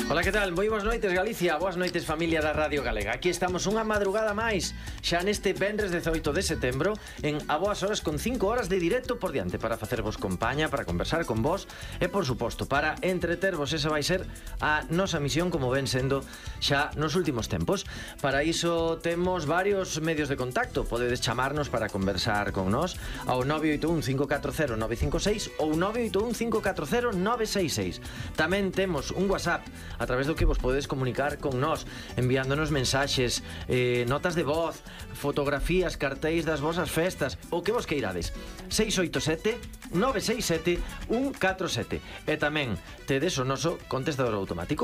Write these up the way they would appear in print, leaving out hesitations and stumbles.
Ola, que tal? Moi boas noites, Galicia. Boas noites, familia da Radio Galega. Aquí estamos unha madrugada máis, xa neste vendres 18 de setembro, en A Boas Horas, con 5 horas de directo por diante para facervos compañía, para conversar con vos e, por suposto, para entretervos. Esa vai ser a nosa misión, como ven sendo xa nos últimos tempos. Para iso temos varios medios de contacto. Podedes chamarnos para conversar con nós ao 981-540-956 ou 981-540-966. Tamén temos un WhatsApp a través do que vos podedes comunicar con nós, enviándonos mensaxes, notas de voz, fotografías, cartéis das vosas festas, o que vos queirades. 687-967-147. E tamén tedes o noso contestador automático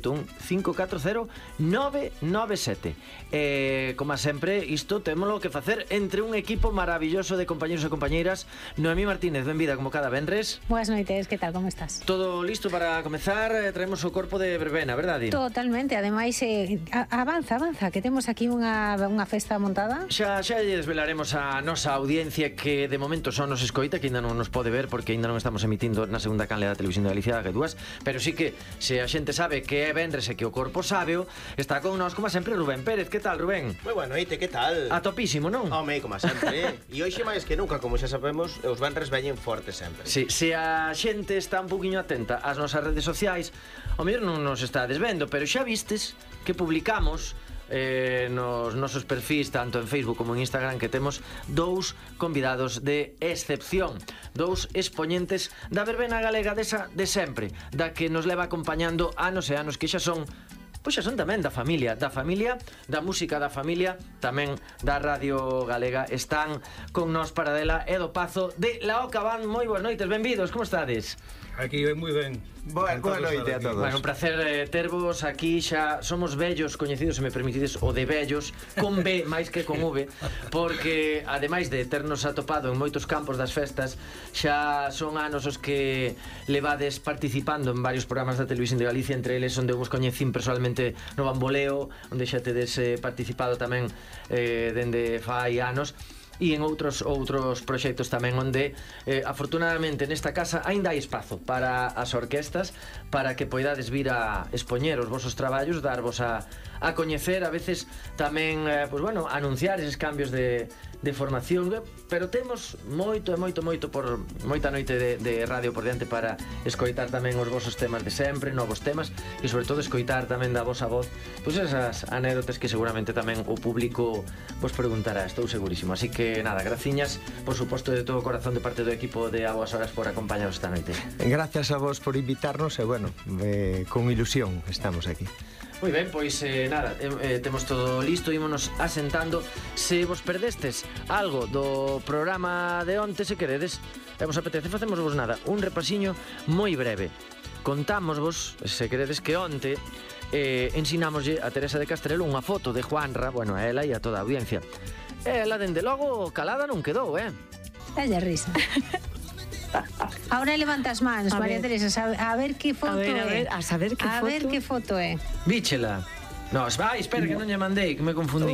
981-540-997. Como sempre, isto témolo que facer entre un equipo maravilloso de compañeros e compañeiras. Noemí Martínez, benvida como cada venres. Buenas noites, que tal, como estás? Todo listo para comezar. Traemos o corpo de verbena, verdade? Totalmente, ademais avanza, que temos aquí unha festa montada. Xa lle desvelaremos a nosa audiencia, que de momento só nos escoita, que ainda non nos pode ver porque ainda non estamos emitindo na segunda canle da Televisión de Galicia, que dúas, pero sí que se a xente sabe que é vendres e que o corpo sábeo, está con nós como sempre Rubén Pérez. Que tal, Rubén? Moi boa noite, que tal? A topísimo, non? Home, como sempre. E hoxe máis que nunca, como xa sabemos, os vendres veñen fortes sempre. Sí, se a xente está un poquinho atenta ás nosas redes sociais, o mellor non nos está desvendo, pero xa vistes que publicamos nos nosos perfis, tanto en Facebook como en Instagram, que temos dous convidados de excepción, dous expoñentes da verbena galega desa de sempre, da que nos leva acompañando anos e anos, que xa son, pois xa son tamén da familia da música, da familia tamén da Radio Galega. Están con nós Paradela e do Pazo de La Oca Band. Moi boas noites, benvidos, como estades? Aquí moi ben. Boa noite a todos. Bueno, un placer tervos aquí. Xa somos vellos coñecidos, se me permitides, o de vellos con B máis que con V, porque ademais de ternos atopado en moitos campos das festas, xa son anos os que levades participando en varios programas da Televisión de Galicia, entre eles onde vos coñecín personalmente no Bamboleo, onde xa tedes participado tamén dende fai anos, e en outros proxectos tamén, onde afortunadamente nesta casa aínda hai espazo para as orquestas, para que poidades vir a expoñer os vosos traballos, darvos a coñecer, a veces tamén anunciar eses cambios de formación, pero temos moito por moita noite de radio por diante para escoitar tamén os vosos temas de sempre, novos temas, e sobre todo escoitar tamén da vosa voz pois esas anécdotas que seguramente tamén o público vos preguntará, estou segurísimo. Así que nada, graciñas, por suposto, de todo o corazón de parte do equipo de A Boas Horas por acompañaros esta noite. Gracias a vos por invitarnos e, bueno, con ilusión estamos aquí. Moi ben, pois nada, temos todo listo, ímonos asentando. Se vos perdestes algo do programa de onte, se queredes e vos apetece, facémosvos nada, un repasiño moi breve. Contámosvos, se queredes, que onte ensinámoslle a Teresa de Castrelo unha foto de Juanra, bueno, a ela e a toda a audiencia. Ela, dende logo, calada non quedou, Dalle risa. Ahora levanta as mans, María Teresa, a ver que foto é. A saber que foto. A ver que foto é. Víchela. No, espera, que non lle mandei, que me confundí.